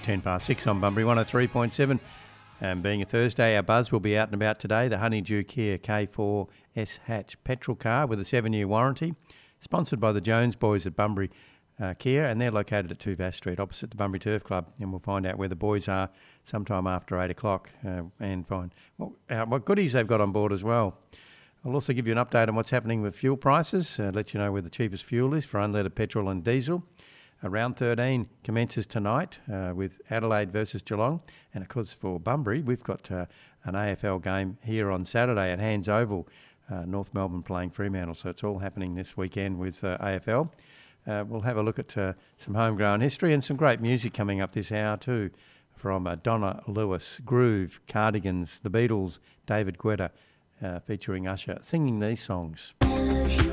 10 past 6 on Bunbury 103.7. And being a Thursday, our buzz will be out and about today. The Honeydew Kia K4S hatch petrol car with a 7-year warranty, sponsored by the Jones boys at Bunbury Kia, and they're located at 2 Vass Street, opposite the Bunbury Turf Club. And we'll find out where the boys are sometime after 8 o'clock and find what goodies they've got on board as well. I'll also give you an update on what's happening with fuel prices, let you know where the cheapest fuel is for unleaded petrol and diesel. Round 13 commences tonight with Adelaide versus Geelong. And of course for Bunbury, we've got an AFL game here on Saturday at Hands Oval, North Melbourne playing Fremantle. So it's all happening this weekend with AFL. We'll have a look at some homegrown history and some great music coming up this hour too, from Donna Lewis, Groove, Cardigans, The Beatles, David Guetta, featuring Usher, singing these songs.